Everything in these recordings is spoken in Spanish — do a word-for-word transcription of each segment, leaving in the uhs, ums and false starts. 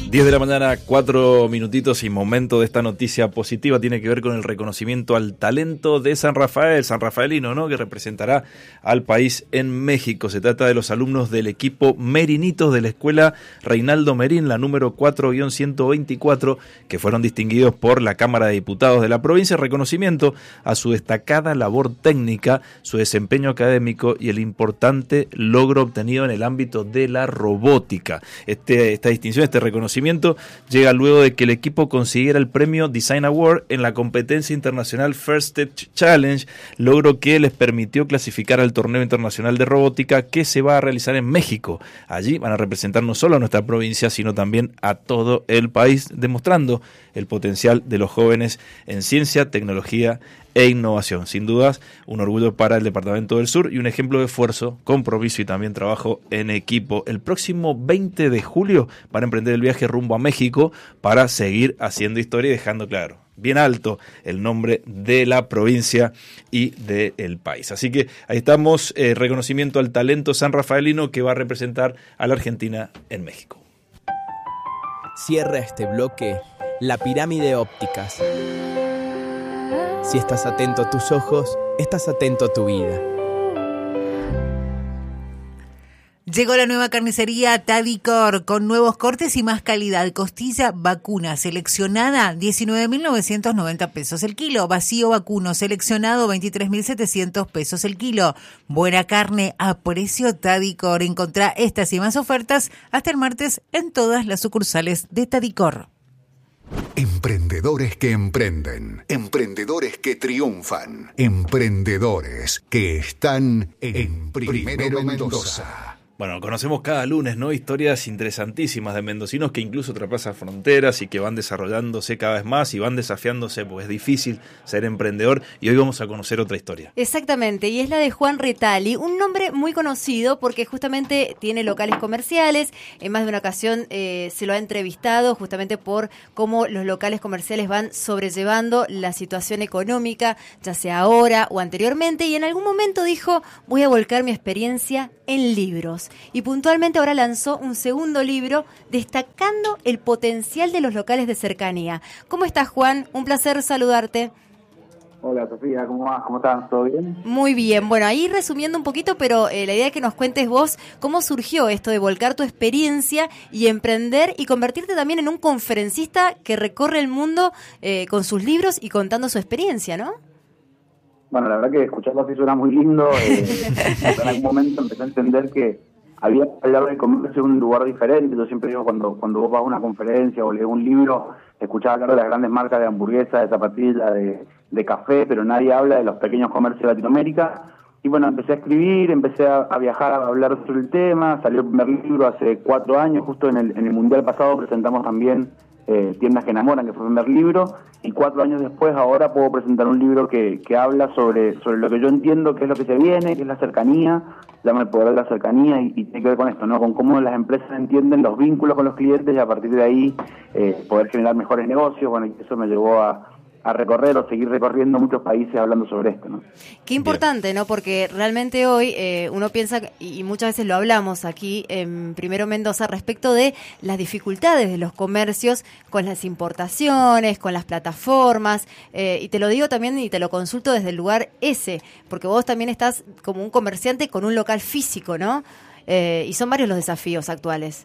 diez de la mañana, cuatro minutitos y momento de esta noticia positiva tiene que ver con el reconocimiento al talento de San Rafael, San Rafaelino, ¿no? Que representará al país en México. Se trata de los alumnos del equipo Merinitos de la Escuela Reinaldo Merín, la número cuatro guión ciento veinticuatro, que fueron distinguidos por la Cámara de Diputados de la provincia, reconocimiento a su destacada labor técnica, su desempeño académico y el importante logro obtenido en el ámbito de la robótica. Este, esta distinción, este reconocimiento llega luego de que el equipo consiguiera el premio Design Award en la competencia internacional First Step Challenge, logro que les permitió clasificar al torneo internacional de robótica que se va a realizar en México. Allí van a representar no solo a nuestra provincia, sino también a todo el país, demostrando el potencial de los jóvenes en ciencia, tecnología e innovación. Sin dudas, un orgullo para el Departamento del Sur y un ejemplo de esfuerzo, compromiso y también trabajo en equipo. El próximo veinte de julio van a emprender el viaje rumbo a México para seguir haciendo historia y dejando claro, bien alto, el nombre de la provincia y del país. Así que ahí estamos, eh, reconocimiento al talento sanrafaelino que va a representar a la Argentina en México. Cierra este bloque la pirámide ópticas. Si estás atento a tus ojos, estás atento a tu vida. Llegó la nueva carnicería Tadicor con nuevos cortes y más calidad. Costilla vacuna seleccionada, diecinueve mil novecientos noventa pesos el kilo. Vacío vacuno seleccionado, veintitrés mil setecientos pesos el kilo. Buena carne a precio Tadicor. Encontrá estas y más ofertas hasta el martes en todas las sucursales de Tadicor. Emprendedores que emprenden, emprendedores que triunfan, emprendedores que están en Primero Mendoza. Bueno, conocemos cada lunes, ¿no? Historias interesantísimas de mendocinos que incluso traspasan fronteras y que van desarrollándose cada vez más y van desafiándose, porque es difícil ser emprendedor, y hoy vamos a conocer otra historia. Exactamente, y es la de Juan Retali, un nombre muy conocido porque justamente tiene locales comerciales. En más de una ocasión eh, se lo ha entrevistado justamente por cómo los locales comerciales van sobrellevando la situación económica, ya sea ahora o anteriormente, y en algún momento dijo, voy a volcar mi experiencia en libros. Y puntualmente ahora lanzó un segundo libro destacando el potencial de los locales de cercanía. ¿Cómo estás, Juan? Un placer saludarte. Hola, Sofía, ¿cómo vas? ¿Cómo estás? ¿Todo bien? Muy bien. Bueno, ahí resumiendo un poquito, pero eh, la idea es que nos cuentes vos cómo surgió esto de volcar tu experiencia y emprender y convertirte también en un conferencista que recorre el mundo eh, con sus libros y contando su experiencia, ¿no? Bueno, la verdad que escucharlo así suena muy lindo. Eh, en algún momento empecé a entender que había que hablar de comercio en un lugar diferente. Yo siempre digo, cuando cuando vos vas a una conferencia o lees un libro, escuchás hablar de las grandes marcas de hamburguesa, de zapatillas, de, de café, pero nadie habla de los pequeños comercios de Latinoamérica. Y bueno, empecé a escribir, empecé a, a viajar, a hablar sobre el tema. Salió el primer libro hace cuatro años, justo en el, en el Mundial pasado presentamos también eh, Tiendas que Enamoran, que fue el primer libro. Y cuatro años después, ahora puedo presentar un libro que, que habla sobre, sobre lo que yo entiendo que es lo que se viene, que es la cercanía, se llama El Poder de la Cercanía, y, y tiene que ver con esto, ¿no? Con cómo las empresas entienden los vínculos con los clientes y a partir de ahí eh, poder generar mejores negocios. Bueno, y eso me llevó a, a recorrer o seguir recorriendo muchos países hablando sobre esto, ¿no? Qué importante, ¿no? Porque realmente hoy eh, uno piensa, y muchas veces lo hablamos aquí en Primero Mendoza, respecto de las dificultades de los comercios con las importaciones, con las plataformas, eh, y te lo digo también y te lo consulto desde el lugar ese, porque vos también estás como un comerciante con un local físico, ¿no? Eh, y son varios los desafíos actuales.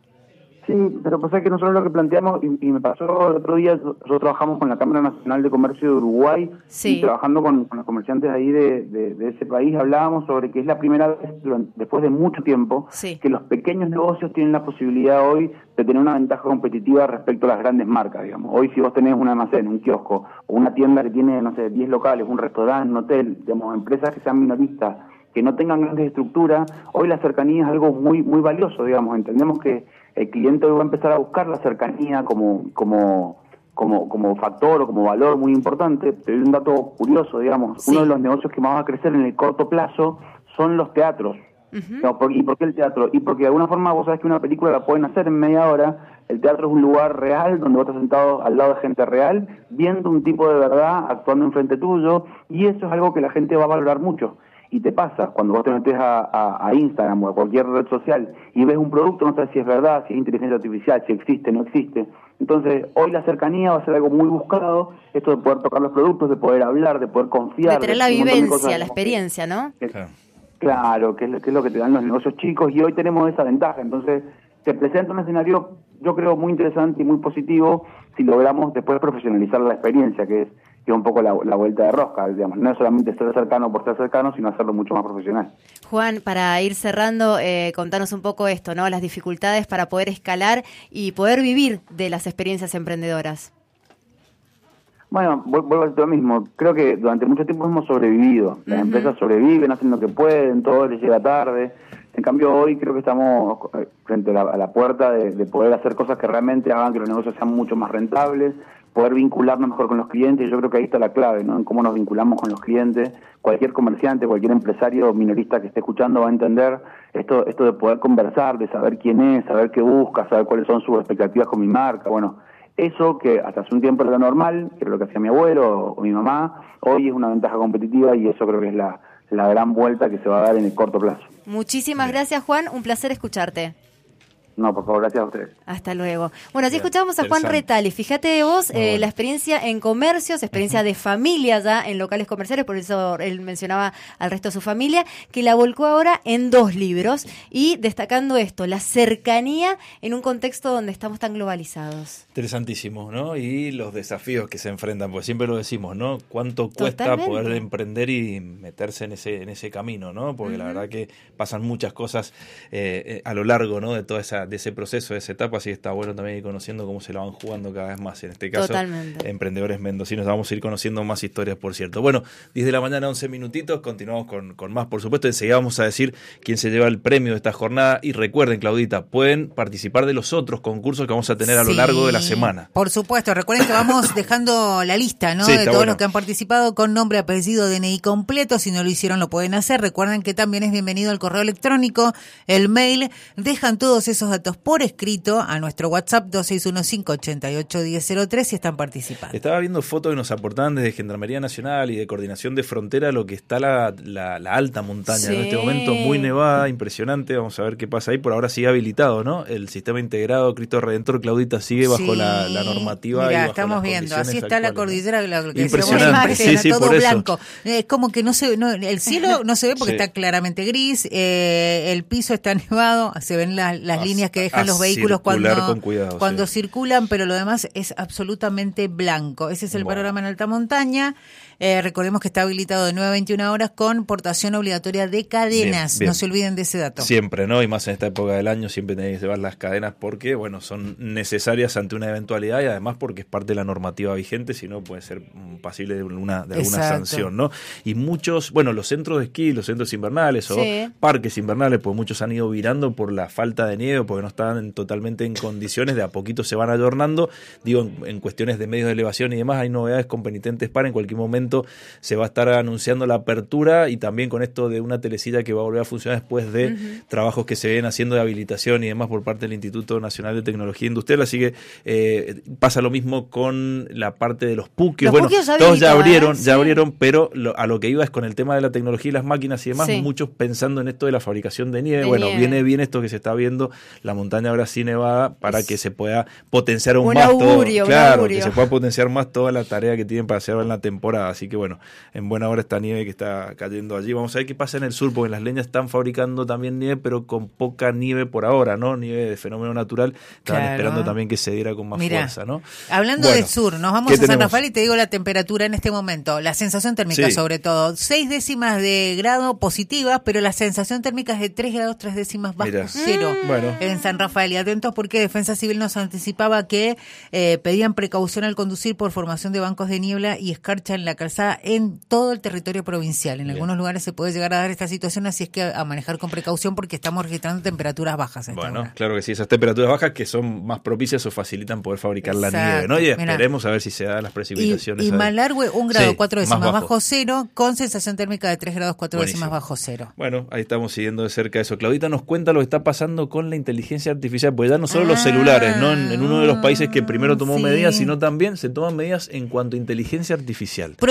Sí, pero pues es que nosotros lo que planteamos, y, y me pasó el otro día, nosotros trabajamos con la Cámara Nacional de Comercio de Uruguay, sí. Y trabajando con, con los comerciantes ahí de, de, de ese país, hablábamos sobre que es la primera vez, durante, después de mucho tiempo, sí. que los pequeños negocios tienen la posibilidad hoy de tener una ventaja competitiva respecto a las grandes marcas, digamos. Hoy si vos tenés un almacén, un kiosco, o una tienda que tiene, no sé, diez locales, un restaurante, un hotel, digamos, empresas que sean minoristas, que no tengan grandes estructuras, hoy la cercanía es algo muy muy valioso, digamos. Entendemos que el cliente hoy va a empezar a buscar la cercanía como como como como factor o como valor muy importante. Te doy un dato curioso, digamos, sí. Uno de los negocios que más va a crecer en el corto plazo son los teatros. Uh-huh. No, por, ¿Y por qué el teatro? Y porque de alguna forma vos sabés que una película la pueden hacer en media hora. El teatro es un lugar real donde vos estás sentado al lado de gente real, viendo un tipo de verdad actuando enfrente tuyo, y eso es algo que la gente va a valorar mucho. Y te pasa, cuando vos te metés a, a, a Instagram o a cualquier red social y ves un producto, no sabes si es verdad, si es inteligencia artificial, si existe, no existe. Entonces, hoy la cercanía va a ser algo muy buscado, esto de poder tocar los productos, de poder hablar, de poder confiar. De tener la vivencia, la experiencia, ¿no? Que, claro, que es, que es lo que te dan los negocios chicos, y hoy tenemos esa ventaja. Entonces, te presenta un escenario, yo creo, muy interesante y muy positivo si logramos después profesionalizar la experiencia, que es que es un poco la, la vuelta de rosca, digamos. No es solamente ser cercano por ser cercano, sino hacerlo mucho más profesional. Juan, para ir cerrando, eh, contanos un poco esto, ¿no? Las dificultades para poder escalar y poder vivir de las experiencias emprendedoras. Bueno, vuelvo a lo mismo. Creo que durante mucho tiempo hemos sobrevivido. Las uh-huh. empresas sobreviven, hacen lo que pueden, todo les llega tarde. En cambio, hoy creo que estamos frente a la, a la puerta de, de poder hacer cosas que realmente hagan que los negocios sean mucho más rentables, poder vincularnos mejor con los clientes. Yo creo que ahí está la clave, ¿no? En cómo nos vinculamos con los clientes. Cualquier comerciante, cualquier empresario minorista que esté escuchando va a entender esto, esto de poder conversar, de saber quién es, saber qué busca, saber cuáles son sus expectativas con mi marca. Bueno, eso que hasta hace un tiempo era normal, que era lo que hacía mi abuelo o mi mamá, hoy es una ventaja competitiva, y eso creo que es la, la gran vuelta que se va a dar en el corto plazo. Muchísimas gracias, Juan. Un placer escucharte. No, por favor, gracias a ustedes. Hasta luego. Bueno, así escuchamos a Juan Retali. Fíjate vos, eh, bueno. la experiencia en comercios, experiencia uh-huh. de familia ya en locales comerciales, por eso él mencionaba al resto de su familia, que la volcó ahora en dos libros, y destacando esto, la cercanía en un contexto donde estamos tan globalizados. Interesantísimo, ¿no? Y los desafíos que se enfrentan, porque siempre lo decimos, ¿no? Cuánto cuesta Totalmente. poder emprender y meterse en ese en ese camino, ¿no? Porque uh-huh. la verdad que pasan muchas cosas eh, a lo largo, ¿no? De toda esa de ese proceso, de esa etapa, así que está bueno también ir conociendo cómo se la van jugando cada vez más, en este caso, Totalmente. emprendedores mendocinos. Vamos a ir conociendo más historias, por cierto. Bueno, diez de la mañana, once minutitos, continuamos con, con más, por supuesto. Enseguida vamos a decir quién se lleva el premio de esta jornada, y recuerden, Claudita, pueden participar de los otros concursos que vamos a tener a lo sí, largo de la semana. Por supuesto, recuerden que vamos dejando la lista, ¿no? Sí, de todos bueno. los que han participado, con nombre, apellido, D N I completo. Si no lo hicieron, lo pueden hacer. Recuerden que también es bienvenido al correo electrónico, el mail. Dejan todos esos datos por escrito a nuestro WhatsApp dos seis uno cinco, ocho ocho, uno cero cero tres si están participando. Estaba viendo fotos que nos aportaban desde Gendarmería Nacional y de Coordinación de Frontera, lo que está la, la, la alta montaña, sí. en este momento muy nevada, impresionante. Vamos a ver qué pasa ahí. Por ahora sigue habilitado, ¿no? El sistema integrado Cristo Redentor, Claudita, sigue bajo sí. la, la normativa. Mirá, y bajo estamos viendo, así está actuales, la cordillera, ¿no? lo que impresionante, sí, sí, todo por blanco. Eso. Es como que no se no, el cielo no se ve porque sí. está claramente gris, eh, el piso está nevado, se ven la, las a, líneas que dejan los vehículos cuando, con cuidado, cuando sí. circulan, pero lo demás es absolutamente blanco. Ese es el bueno. panorama en alta montaña. Eh, recordemos que está habilitado de nueve a veintiuna horas con portación obligatoria de cadenas. Bien, bien. No se olviden de ese dato. Siempre, ¿no? Y más en esta época del año siempre tenéis que llevar las cadenas porque, bueno, son necesarias ante una eventualidad, y además porque es parte de la normativa vigente, si no puede ser pasible de, una, de alguna Exacto. sanción, ¿no? Y muchos, bueno, los centros de esquí, los centros invernales o sí. parques invernales, pues muchos han ido virando por la falta de nieve, porque no estaban totalmente en condiciones, de a poquito se van ayornando. Digo, en, en cuestiones de medios de elevación y demás, hay novedades con Penitentes Par. En cualquier momento se va a estar anunciando la apertura, y también con esto de una telecilla que va a volver a funcionar después de uh-huh. trabajos que se vienen haciendo de habilitación y demás por parte del Instituto Nacional de Tecnología Industrial. Así que eh, pasa lo mismo con la parte de los puquios. Bueno, puquios ya todos ya abrieron, ¿eh? ya sí. abrieron, pero lo, a lo que iba es con el tema de la tecnología y las máquinas y demás, sí. muchos pensando en esto de la fabricación de nieve. De bueno, nieve. viene bien esto que se está viendo, la montaña ahora sí nevada, para es que se pueda potenciar aún un más augurio, todo. Claro, augurio. que se pueda potenciar más toda la tarea que tienen para hacer en la temporada. Así que bueno, en buena hora esta nieve que está cayendo allí. Vamos a ver qué pasa en el sur, porque las leñas están fabricando también nieve, pero con poca nieve por ahora, ¿no? Nieve de fenómeno natural. Estaban claro. esperando también que se diera con más Mirá, fuerza, ¿no? Hablando bueno, del sur, nos vamos a San tenemos? Rafael y te digo la temperatura en este momento. La sensación térmica sí. sobre todo. Seis décimas de grado positivas, pero la sensación térmica es de tres grados, tres décimas bajo Mirá. cero mm. bueno. en San Rafael. Y atentos porque Defensa Civil nos anticipaba que eh, pedían precaución al conducir por formación de bancos de niebla y escarcha en la calzada en todo el territorio provincial. En Bien. algunos lugares se puede llegar a dar esta situación, así es que a manejar con precaución porque estamos registrando temperaturas bajas. A esta bueno, hora. Claro que sí, esas temperaturas bajas que son más propicias o facilitan poder fabricar Exacto. la nieve, ¿no? Y esperemos Mirá. a ver si se dan las precipitaciones. Y, y Malargüe, un grado, sí, cuatro décimas bajo. bajo cero, con sensación térmica de tres grados, cuatro Buenísimo. décimas bajo cero. Bueno, ahí estamos siguiendo de cerca eso. Claudita nos cuenta lo que está pasando con la inteligencia artificial, pues ya no solo ah, los celulares, ¿no? En, en uno de los países que primero tomó sí. medidas, sino también se toman medidas en cuanto a inteligencia artificial. Pro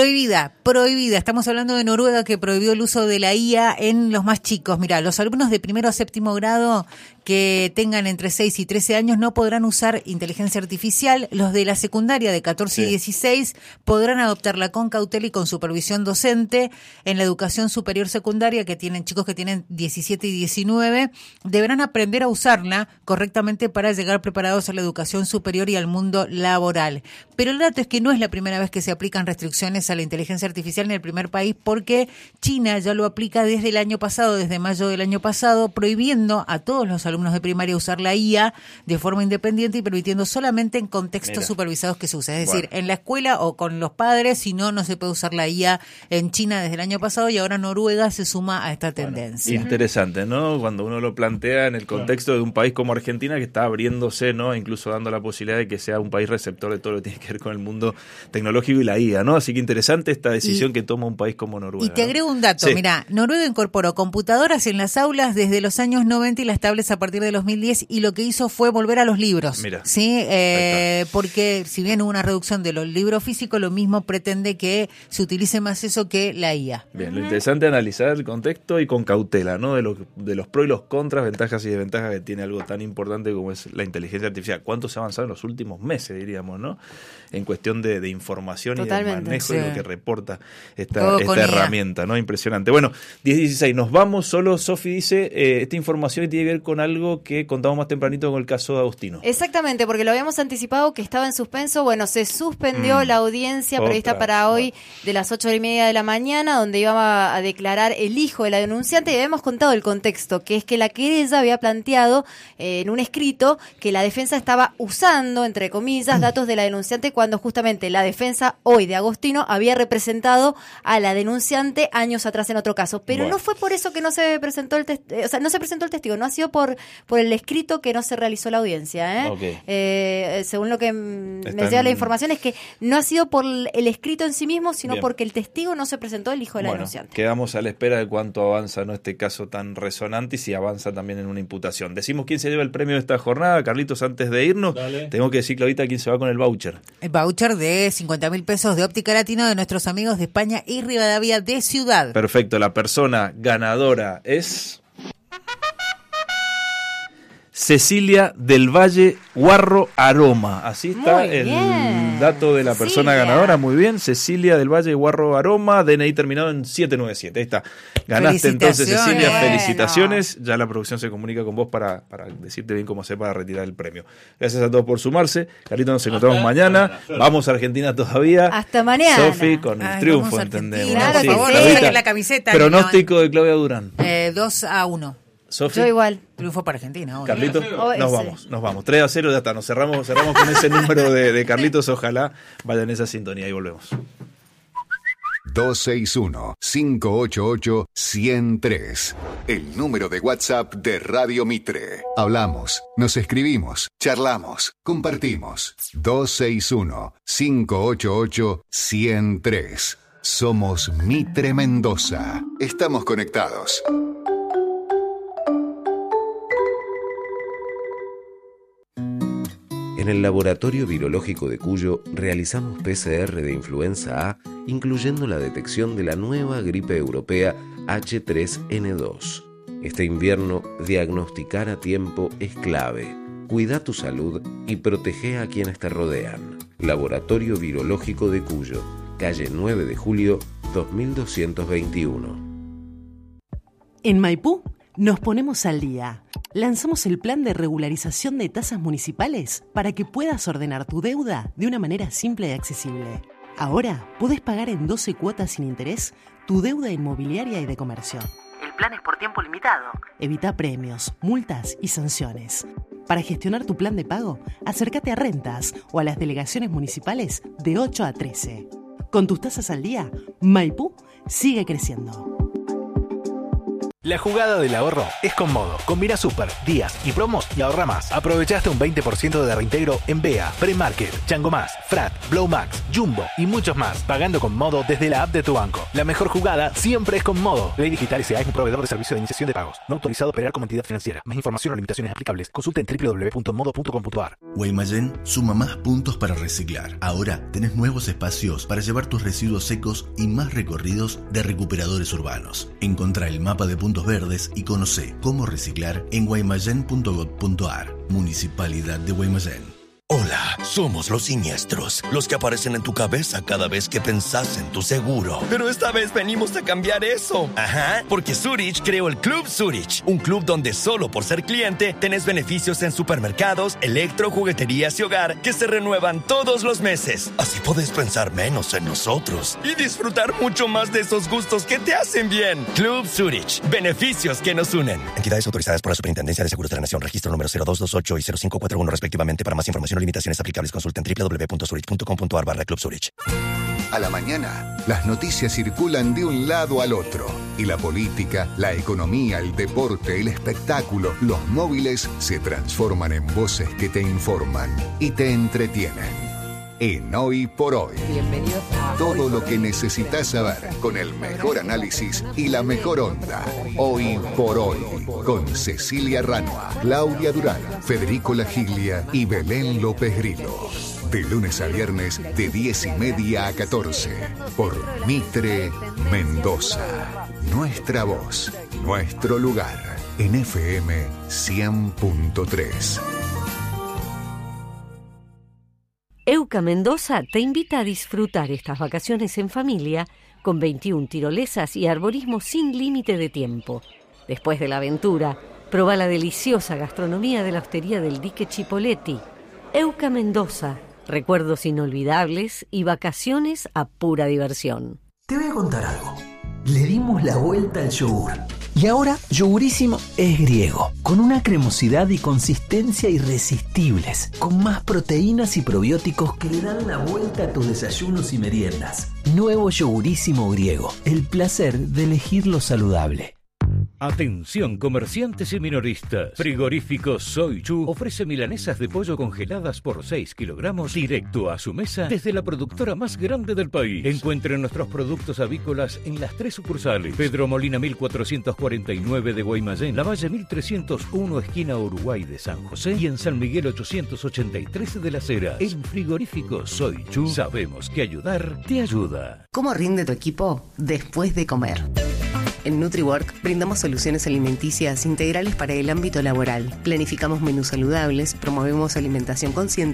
Prohibida, prohibida. Estamos hablando de Noruega, que prohibió el uso de la I A en los más chicos. Mira, los alumnos de primero a séptimo grado que tengan entre seis y trece años no podrán usar inteligencia artificial. Los de la secundaria de catorce sí. y dieciséis podrán adoptarla con cautela y con supervisión docente. En la educación superior secundaria, que tienen chicos que tienen diecisiete y diecinueve, deberán aprender a usarla correctamente para llegar preparados a la educación superior y al mundo laboral. Pero el dato es que no es la primera vez que se aplican restricciones a la inteligencia artificial en el primer país, porque China ya lo aplica desde el año pasado, desde mayo del año pasado, prohibiendo a todos los alumnos de primaria usar la I A de forma independiente y permitiendo solamente en contextos Mira. supervisados que se use. Es decir, bueno. en la escuela o con los padres, si no, no se puede usar la I A en China desde el año pasado, y ahora Noruega se suma a esta tendencia. Bueno, interesante, ¿no? Cuando uno lo plantea en el contexto de un país como Argentina, que está abriéndose, ¿no? Incluso dando la posibilidad de que sea un país receptor de todo lo que tiene que ver con el mundo tecnológico y la I A, ¿no? Así que interesante esta decisión y, que toma un país como Noruega. Y te agrego un dato, sí. Mira, Noruega incorporó computadoras en las aulas desde los años noventa y las tablets a partir de dos mil diez, y lo que hizo fue volver a los libros. Mira. Sí, eh, porque si bien hubo una reducción de los libros físicos, lo mismo pretende que se utilice más eso que la I A. Bien, lo interesante es analizar el contexto y con cautela, ¿no? De los, de los pros y los contras, ventajas y desventajas que tiene algo tan importante como es la inteligencia artificial. ¿Cuánto se ha avanzado en los últimos meses, diríamos, ¿no? En cuestión de, de información Totalmente, y de manejo sí. de lo que reporta esta, esta herramienta, ¿no? Impresionante. Bueno, diez dieciséis, nos vamos. Solo Sofi dice, eh, esta información tiene que ver con algo que contamos más tempranito con el caso de Agostino. Exactamente, porque lo habíamos anticipado que estaba en suspenso. Bueno, se suspendió mm. la audiencia Otra. prevista para hoy de las ocho y media de la mañana, donde iba a declarar el hijo de la denunciante, y habíamos contado el contexto, que es que la querella había planteado eh, en un escrito que la defensa estaba usando, entre comillas, mm. datos de la denunciante, cuando justamente la defensa hoy de Agostino había representado a la denunciante años atrás en otro caso. Pero bueno. no fue por eso que no se presentó el testigo, o sea, no se presentó el testigo, no ha sido por, por el escrito que no se realizó la audiencia. ¿eh? Okay. Eh, según lo que Están... me llega la información, es que no ha sido por el escrito en sí mismo, sino Bien. porque el testigo no se presentó, el hijo de la bueno, denunciante. Quedamos a la espera de cuánto avanza, ¿no?, este caso tan resonante, y si avanza también en una imputación. Decimos quién se lleva el premio de esta jornada, Carlitos, antes de irnos. Dale. Tengo que decir, Claudita, quién se va con el voucher. El voucher de cincuenta mil pesos de Óptica Latino de nuestros amigos de España y Rivadavia de Ciudad. Perfecto, la persona ganadora es Cecilia del Valle Guarro Aroma. Así está muy el bien. Dato de la persona Cecilia. ganadora. Muy bien, Cecilia del Valle Guarro Aroma, D N I terminado en siete nueve siete. Ahí está. Ganaste entonces, Cecilia. Bueno. Felicitaciones. Ya la producción se comunica con vos para, para decirte bien cómo hacer para retirar el premio. Gracias a todos por sumarse. Carlitos, nos encontramos Hasta mañana. mañana. Vamos a Argentina todavía. Hasta mañana. Sofi, con Ay, el triunfo, entendemos. Claro, sí, por favor, sí. saquen la camiseta. Pronóstico de Claudia Durán. Eh, dos a uno. Sofi. Yo igual. Triunfo para Argentina. Hoy. Carlitos, nos vamos, nos vamos. tres a cero, ya está. Nos cerramos, cerramos con ese número de, de Carlitos. Ojalá vaya en esa sintonía y volvemos. dos seis uno, cinco ocho ocho, uno cero tres. El número de WhatsApp de Radio Mitre. Hablamos, nos escribimos, charlamos, compartimos. dos seis uno, cinco ocho ocho, uno cero tres. Somos Mitre Mendoza. Estamos conectados. En el Laboratorio Virológico de Cuyo realizamos P C R de influenza A, incluyendo la detección de la nueva gripe europea H tres N dos. Este invierno, diagnosticar a tiempo es clave. Cuida tu salud y protege a quienes te rodean. Laboratorio Virológico de Cuyo, calle nueve de julio, dos mil doscientos veintiuno. En Maipú nos ponemos al día. Lanzamos el plan de regularización de tasas municipales para que puedas ordenar tu deuda de una manera simple y accesible. Ahora podés pagar en doce cuotas sin interés tu deuda inmobiliaria y de comercio. El plan es por tiempo limitado. Evita premios, multas y sanciones. Para gestionar tu plan de pago, acércate a Rentas o a las delegaciones municipales de ocho a trece. Con tus tasas al día, Maipú sigue creciendo. La jugada del ahorro es con Modo. Combina super, días y promos y ahorra más. Aprovechaste un veinte por ciento de reintegro en B E A, Premarket, Chango Más, Frat, Blow Max, Jumbo y muchos más. Pagando con Modo desde la app de tu banco. La mejor jugada siempre es con Modo. Ley Digital S A es un proveedor de servicio de iniciación de pagos. No autorizado a operar como entidad financiera. Más información o limitaciones aplicables. Consulta en doble u doble u doble u punto modo punto com punto a r. Guaymallén suma más puntos para reciclar. Ahora tenés nuevos espacios para llevar tus residuos secos y más recorridos de recuperadores urbanos. Encontrá el mapa de puntos verdes y conocé cómo reciclar en guaymallén punto gob punto a r. Municipalidad de Guaymallén. Hola, somos los siniestros, los que aparecen en tu cabeza cada vez que pensás en tu seguro. Pero esta vez venimos a cambiar eso. Ajá, porque Zurich creó el Club Zurich, un club donde solo por ser cliente tenés beneficios en supermercados, electro, jugueterías y hogar que se renuevan todos los meses. Así podés pensar menos en nosotros y disfrutar mucho más de esos gustos que te hacen bien. Club Zurich, beneficios que nos unen. Entidades autorizadas por la Superintendencia de Seguros de la Nación, registro número cero dos dos ocho y cero cinco cuatro uno respectivamente. Para más información limitaciones aplicables, consulta en doble u doble u doble u punto zurich punto com punto a r barra Club Zurich. A la mañana, las noticias circulan de un lado al otro. Y la política, la economía, el deporte, el espectáculo, los móviles se transforman en voces que te informan y te entretienen. En Hoy por Hoy. Bienvenidos a Todo lo que necesitas saber con el mejor análisis y la mejor onda. Hoy por Hoy. Con Cecilia Ranua, Claudia Durán, Federico Lagiglia y Belén López Grillo. De lunes a viernes de diez y media a catorce. Por Mitre Mendoza. Nuestra voz, nuestro lugar. En F M cien punto tres. Euca Mendoza te invita a disfrutar estas vacaciones en familia con veintiuna tirolesas y arborismo sin límite de tiempo. Después de la aventura, proba la deliciosa gastronomía de la hostería del Dique Chipoleti. Euca Mendoza, recuerdos inolvidables y vacaciones a pura diversión. Te voy a contar algo. Le dimos la vuelta al yogur. Y ahora Yogurísimo es griego, con una cremosidad y consistencia irresistibles, con más proteínas y probióticos que le dan la vuelta a tus desayunos y meriendas. Nuevo Yogurísimo griego, el placer de elegir lo saludable. Atención comerciantes y minoristas. Frigorífico Soy Chu ofrece milanesas de pollo congeladas por seis kilogramos directo a su mesa desde la productora más grande del país. Encuentren nuestros productos avícolas en las tres sucursales. Pedro Molina mil cuatrocientos cuarenta y nueve de Guaymallén, Lavalle mil trescientos uno esquina Uruguay de San José y en San Miguel ochocientos ochenta y tres de Las Heras. En Frigorífico Soy Chu sabemos que ayudar te ayuda. ¿Cómo rinde tu equipo después de comer? En NutriWork brindamos soluciones alimenticias integrales para el ámbito laboral. Planificamos menús saludables, promovemos alimentación consciente